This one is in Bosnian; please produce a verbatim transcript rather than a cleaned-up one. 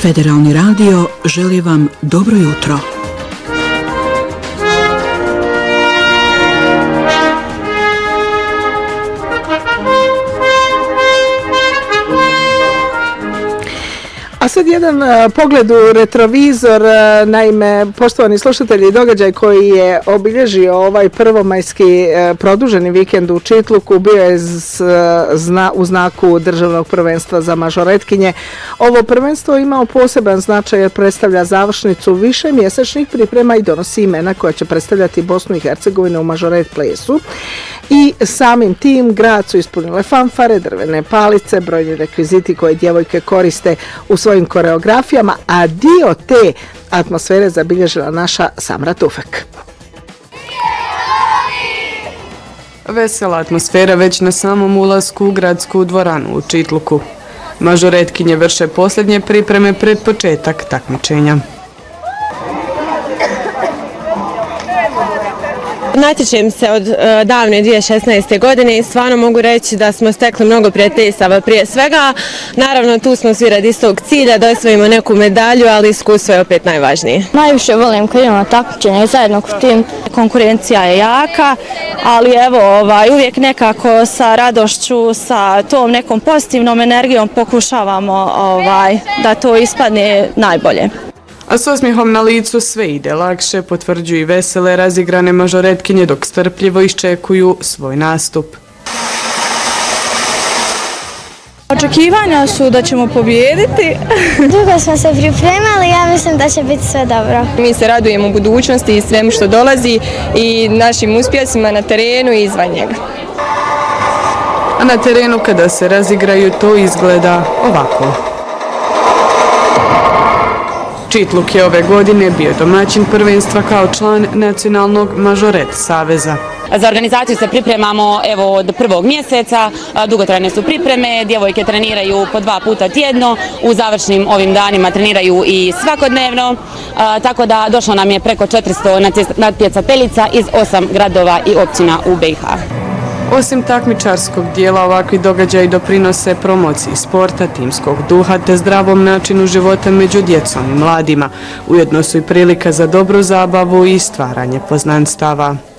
Federalni radio želi vam dobro jutro. A sad jedan uh, pogled u retrovizor, uh, naime, poštovani slušatelji, događaj koji je obilježio ovaj prvomajski uh, produženi vikend u Čitluku bio je z, uh, zna, u znaku državnog prvenstva za mažoretkinje. Ovo prvenstvo imao poseban značaj jer predstavlja završnicu više mjesečnih priprema i donosi imena koja će predstavljati Bosnu i Hercegovinu u mažoret plesu. I samim tim grad su ispunile fanfare, drvene palice, brojni rekviziti koje djevojke koriste u svojim koreografijama, a dio te atmosfere zabilježila naša Samra Tufek. Vesela atmosfera već na samom ulasku u gradsku dvoranu u Čitluku. Mažoretkinje vrše posljednje pripreme pred početak takmičenja. Natječem se od uh, davne dvije tisuće šesnaeste. godine i stvarno mogu reći da smo stekli mnogo prijateljstava prije svega. Naravno, tu smo svi radi istog cilja da osvojimo neku medalju, ali iskustvo je opet najvažnije. Najviše volim kad imamo takmičenje zajedno kod tim. Konkurencija je jaka, ali evo ovaj, uvijek nekako sa radošću, sa tom nekom pozitivnom energijom pokušavamo ovaj, da to ispadne najbolje. A s osmijehom na licu sve ide lakše, potvrđuju i vesele razigrane mažoretkinje dok strpljivo iščekuju svoj nastup. Očekivanja su da ćemo pobijediti. Dugo smo se pripremali, ja mislim da će biti sve dobro. Mi se radujemo budućnosti i svemu što dolazi i našim uspjesima na terenu i izvan njega. A na terenu kada se razigraju to izgleda ovako. Čitluk je ove godine bio domaćin prvenstva kao član Nacionalnog mažoret saveza. Za organizaciju se pripremamo evo od prvog mjeseca, dugotrajne su pripreme, djevojke treniraju po dva puta tjedno, u završnim ovim danima treniraju i svakodnevno, tako da došlo nam je preko četiristo natjecateljica iz osam gradova i općina u B i H. Osim takmičarskog dijela, ovakvi događaji doprinose promociji sporta, timskog duha te zdravom načinu života među djecom i mladima. Ujedno su i prilika za dobru zabavu i stvaranje poznanstava.